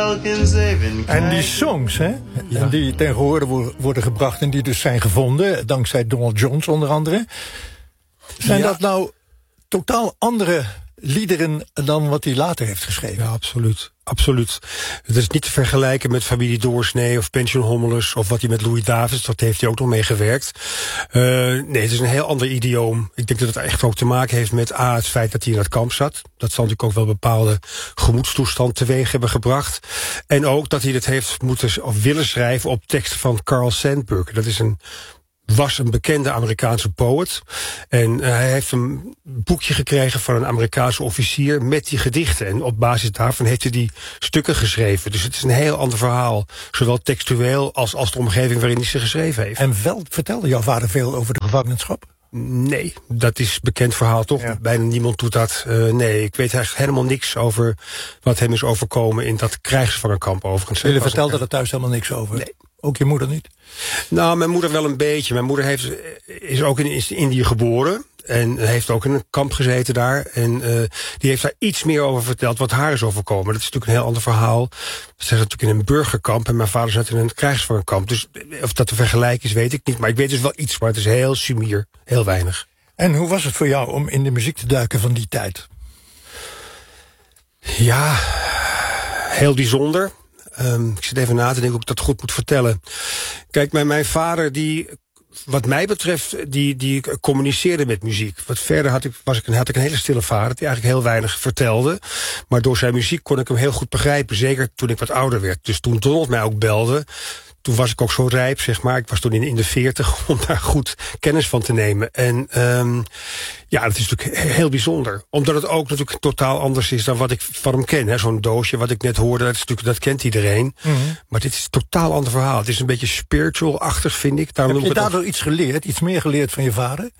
Falcons even. En die songs, hè? Ja. En die tegenwoordig worden gebracht en die dus zijn gevonden, dankzij Donald Jones onder andere. Zijn dat nou totaal andere liederen dan wat hij later heeft geschreven? Ja, absoluut. Absoluut. Het is niet te vergelijken met Familie Doorsnee of Pension Hommelus of wat hij met Louis Davids, dat heeft hij ook nog mee gewerkt. Nee, het is een heel ander idioom. Ik denk dat het echt ook te maken heeft met het feit dat hij in dat kamp zat. Dat zal natuurlijk ook wel een bepaalde gemoedstoestand teweeg hebben gebracht. En ook dat hij het heeft moeten of willen schrijven op tekst van Carl Sandburg. Dat is was een bekende Amerikaanse poët. En hij heeft een boekje gekregen van een Amerikaanse officier met die gedichten. En op basis daarvan heeft hij die stukken geschreven. Dus het is een heel ander verhaal. Zowel textueel als de omgeving waarin hij ze geschreven heeft. En vertelde jouw vader veel over de gevangenschap? Nee, dat is een bekend verhaal toch? Ja. Bijna niemand doet dat. Nee, ik weet eigenlijk helemaal niks over wat hem is overkomen in dat krijgsgevangenkamp overigens. Jullie vertelden er thuis helemaal niks over? Nee. Ook je moeder niet? Nou, mijn moeder wel een beetje. Mijn moeder is ook in Indië geboren. En heeft ook in een kamp gezeten daar. En die heeft daar iets meer over verteld wat haar is overkomen. Dat is natuurlijk een heel ander verhaal. Ze zat natuurlijk in een burgerkamp en mijn vader zat in een krijgsgevangenkamp. Dus of dat te vergelijken is, weet ik niet. Maar ik weet dus wel iets, maar het is heel sumier. Heel weinig. En hoe was het voor jou om in de muziek te duiken van die tijd? Ja, heel bijzonder. Ik zit even na te denken hoe ik dat goed moet vertellen. Kijk, mijn vader, wat mij betreft, die communiceerde met muziek. Wat verder had ik een hele stille vader die eigenlijk heel weinig vertelde. Maar door zijn muziek kon ik hem heel goed begrijpen. Zeker toen ik wat ouder werd. Dus toen Donald mij ook belde, toen was ik ook zo rijp, zeg maar. Ik was toen in de 40 om daar goed kennis van te nemen. En ja, dat is natuurlijk heel bijzonder. Omdat het ook natuurlijk totaal anders is dan wat ik van hem ken. Zo'n doosje wat ik net hoorde, dat kent iedereen. Mm-hmm. Maar dit is een totaal ander verhaal. Het is een beetje spiritual-achtig, vind ik. Heb je daardoor iets geleerd? Iets meer geleerd van je vader?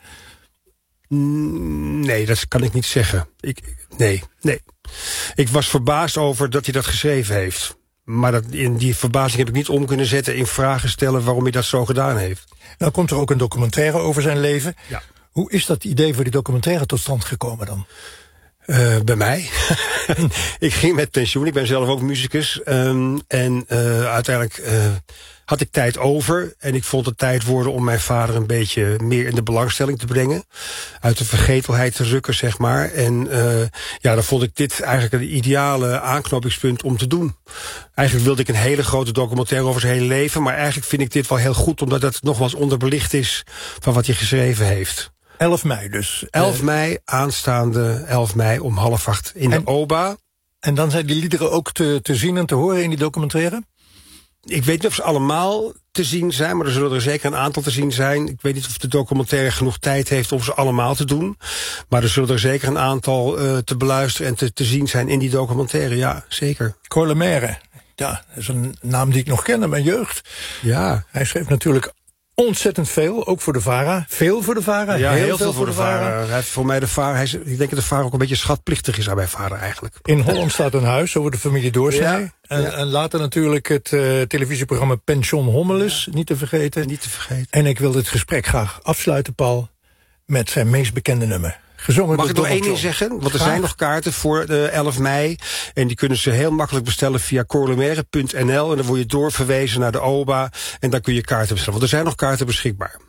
Nee, dat kan ik niet zeggen. Nee. Ik was verbaasd over dat hij dat geschreven heeft. Maar in die verbazing heb ik niet om kunnen zetten in vragen stellen waarom hij dat zo gedaan heeft. Nou komt er ook een documentaire over zijn leven. Ja. Hoe is dat idee voor die documentaire tot stand gekomen dan? Bij mij. Ik ging met pensioen. Ik ben zelf ook muzikus. Uiteindelijk had ik tijd over. En ik vond het tijd worden om mijn vader een beetje meer in de belangstelling te brengen. Uit de vergetelheid te rukken, zeg maar. En dan vond ik dit eigenlijk een ideale aanknopingspunt om te doen. Eigenlijk wilde ik een hele grote documentaire over zijn hele leven. Maar eigenlijk vind ik dit wel heel goed, omdat het nogmaals onderbelicht is van wat hij geschreven heeft. 11 mei dus. 11 mei, aanstaande 11 mei om 7:30 in de OBA. En dan zijn die liederen ook te zien en te horen in die documentaire? Ik weet niet of ze allemaal te zien zijn, maar er zullen er zeker een aantal te zien zijn. Ik weet niet of de documentaire genoeg tijd heeft om ze allemaal te doen. Maar er zullen er zeker een aantal te beluisteren en te zien zijn in die documentaire. Ja, zeker. Cor Lemaire, ja, dat is een naam die ik nog ken in mijn jeugd. Ja. Hij schreef natuurlijk ontzettend veel, ook voor de VARA. Veel voor de VARA? Ja, heel veel voor de VARA. Hij heeft voor mij de VARA. Ik denk dat de VARA ook een beetje schatplichtig is aan mijn vader eigenlijk. In Holland staat een huis over de familie Doorsnee. Ja. En later natuurlijk het televisieprogramma Pension Hommelus, niet te vergeten. Niet te vergeten. En ik wil dit gesprek graag afsluiten, Paul, met zijn meest bekende nummer. Gezongen Mag ik nog één ding John. zeggen? Want er zijn nog kaarten voor de 11 mei. En die kunnen ze heel makkelijk bestellen via corlemaire.nl. En dan word je doorverwezen naar de OBA. En dan kun je kaarten bestellen. Want er zijn nog kaarten beschikbaar.